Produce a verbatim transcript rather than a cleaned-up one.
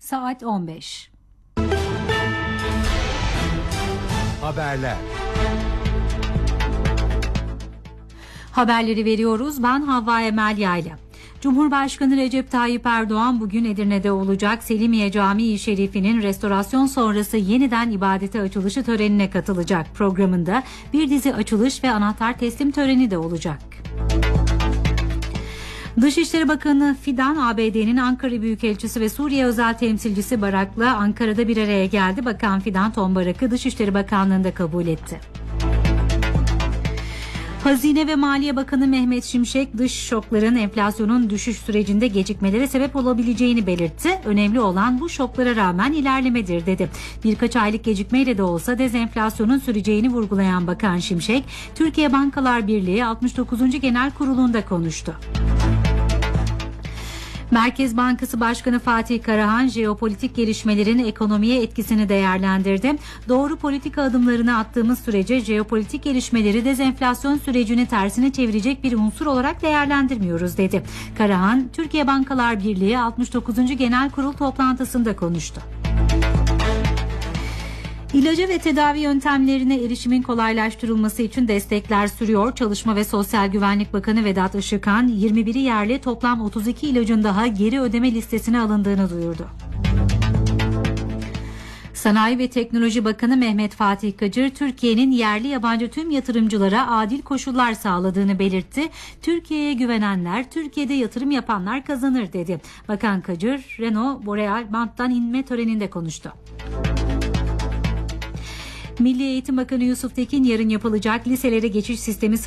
Saat on beş. Haberler. Haberleri veriyoruz. Ben Havva Emel Yayla. Cumhurbaşkanı Recep Tayyip Erdoğan bugün Edirne'de olacak Selimiye Camii-i Şerifi'nin restorasyon sonrası yeniden ibadete açılışı törenine katılacak. Programında bir dizi açılış ve anahtar teslim töreni de olacak. Dışişleri Bakanı Fidan, A B D'nin Ankara Büyükelçisi ve Suriye Özel Temsilcisi Barak'la Ankara'da bir araya geldi. Bakan Fidan, Ton Barak'ı Dışişleri Bakanlığı'nda kabul etti. Hazine ve Maliye Bakanı Mehmet Şimşek, dış şokların enflasyonun düşüş sürecinde gecikmelere sebep olabileceğini belirtti. Önemli olan bu şoklara rağmen ilerlemedir dedi. Birkaç aylık gecikmeyle de olsa dezenflasyonun süreceğini vurgulayan Bakan Şimşek, Türkiye Bankalar Birliği altmış dokuzuncu Genel Kurulu'nda konuştu. Merkez Bankası Başkanı Fatih Karahan, jeopolitik gelişmelerin ekonomiye etkisini değerlendirdi. Doğru politika adımlarını attığımız sürece jeopolitik gelişmeleri dezenflasyon sürecini tersine çevirecek bir unsur olarak değerlendirmiyoruz dedi. Karahan, Türkiye Bankalar Birliği altmış dokuzuncu Genel Kurul toplantısında konuştu. İlaca ve tedavi yöntemlerine erişimin kolaylaştırılması için destekler sürüyor. Çalışma ve Sosyal Güvenlik Bakanı Vedat Işıkhan, yirmi biri yerli toplam otuz iki ilacın daha geri ödeme listesine alındığını duyurdu. Sanayi ve Teknoloji Bakanı Mehmet Fatih Kacır, Türkiye'nin yerli yabancı tüm yatırımcılara adil koşullar sağladığını belirtti. Türkiye'ye güvenenler, Türkiye'de yatırım yapanlar kazanır dedi. Bakan Kacır, Renault Boreal banttan inme töreninde konuştu. Milli Eğitim Bakanı Yusuf Tekin, yarın yapılacak liselere geçiş sistemi